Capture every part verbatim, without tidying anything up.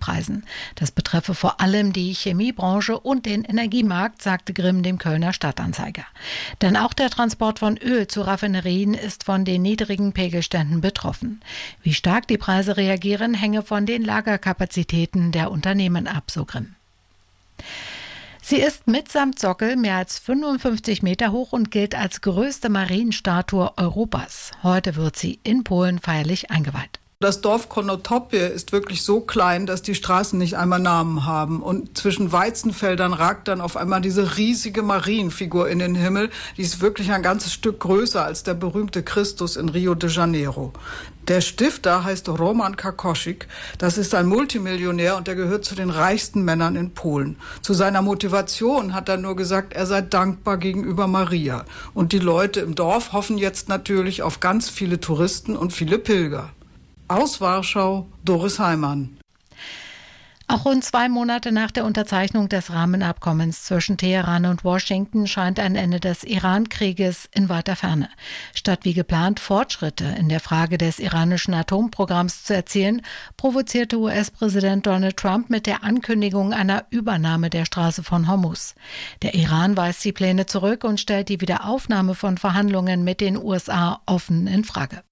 Preisen. Das betreffe vor allem die Chemiebranche und den Energiemarkt, sagte Grimm dem Kölner Stadtanzeiger. Denn auch der Transport von Öl zu Raffinerien ist von den niedrigen Pegelständen betroffen. Wie stark die Preise reagieren, hänge von den Lagerkapazitäten der Unternehmen ab, so Grimm. Sie ist mitsamt Sockel mehr als fünfundfünfzig Meter hoch und gilt als größte Marienstatue Europas. Heute wird sie in Polen feierlich eingeweiht. Das Dorf Konotopie ist wirklich so klein, dass die Straßen nicht einmal Namen haben. Und zwischen Weizenfeldern ragt dann auf einmal diese riesige Marienfigur in den Himmel. Die ist wirklich ein ganzes Stück größer als der berühmte Christus in Rio de Janeiro. Der Stifter heißt Roman Kakosik. Das ist ein Multimillionär und der gehört zu den reichsten Männern in Polen. Zu seiner Motivation hat er nur gesagt, er sei dankbar gegenüber Maria. Und die Leute im Dorf hoffen jetzt natürlich auf ganz viele Touristen und viele Pilger. Aus Warschau, Doris Heimann. Auch rund zwei Monate nach der Unterzeichnung des Rahmenabkommens zwischen Teheran und Washington scheint ein Ende des Iran-Krieges in weiter Ferne. Statt wie geplant Fortschritte in der Frage des iranischen Atomprogramms zu erzielen, provozierte U S-Präsident Donald Trump mit der Ankündigung einer Übernahme der Straße von Hormuz. Der Iran weist die Pläne zurück und stellt die Wiederaufnahme von Verhandlungen mit den U S A offen in Frage.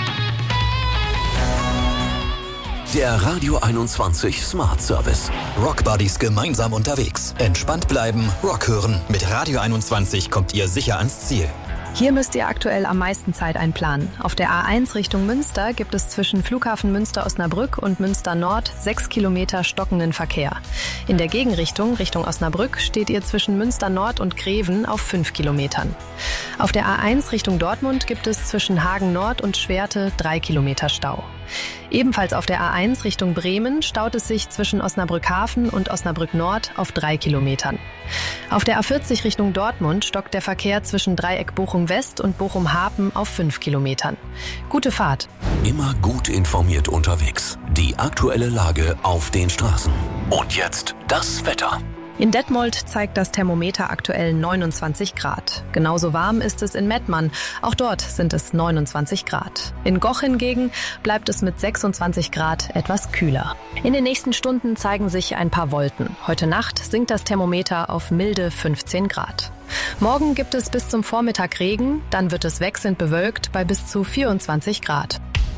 Der Radio einundzwanzig Smart Service. Rock Buddies gemeinsam unterwegs. Entspannt bleiben, Rock hören. Mit Radio einundzwanzig kommt ihr sicher ans Ziel. Hier müsst ihr aktuell am meisten Zeit einplanen. Auf der A eins Richtung Münster gibt es zwischen Flughafen Münster-Osnabrück und Münster Nord sechs Kilometer stockenden Verkehr. In der Gegenrichtung, Richtung Osnabrück, steht ihr zwischen Münster Nord und Greven auf fünf Kilometern. Auf der A eins Richtung Dortmund gibt es zwischen Hagen Nord und Schwerte drei Kilometer Stau. Ebenfalls auf der A eins Richtung Bremen staut es sich zwischen Osnabrück Hafen und Osnabrück Nord auf drei Kilometern. Auf der A vierzig Richtung Dortmund stockt der Verkehr zwischen Dreieck Bochum West und Bochum Hafen auf fünf Kilometern. Gute Fahrt. Immer gut informiert unterwegs. Die aktuelle Lage auf den Straßen. Und jetzt das Wetter. In Detmold zeigt das Thermometer aktuell neunundzwanzig Grad. Genauso warm ist es in Mettmann. Auch dort sind es neunundzwanzig Grad. In Goch hingegen bleibt es mit sechsundzwanzig Grad etwas kühler. In den nächsten Stunden zeigen sich ein paar Wolken. Heute Nacht sinkt das Thermometer auf milde fünfzehn Grad. Morgen gibt es bis zum Vormittag Regen, dann wird es wechselnd bewölkt bei bis zu vierundzwanzig Grad.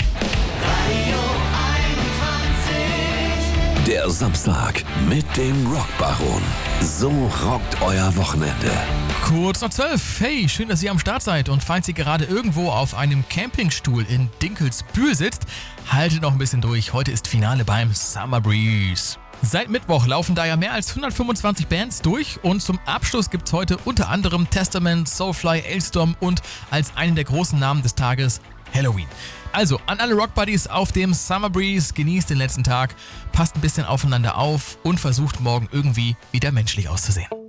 Der Samstag mit dem Rockbaron. So rockt euer Wochenende. Kurz nach zwölf. Hey, schön, dass ihr am Start seid. Und falls ihr gerade irgendwo auf einem Campingstuhl in Dinkelsbühl sitzt, haltet noch ein bisschen durch. Heute ist Finale beim Summer Breeze. Seit Mittwoch laufen da ja mehr als hundertfünfundzwanzig Bands durch und zum Abschluss gibt's heute unter anderem Testament, Soulfly, Ailstorm und als einen der großen Namen des Tages Halloween. Also an alle Rockbuddies auf dem Summer Breeze, genießt den letzten Tag, passt ein bisschen aufeinander auf und versucht morgen irgendwie wieder menschlich auszusehen.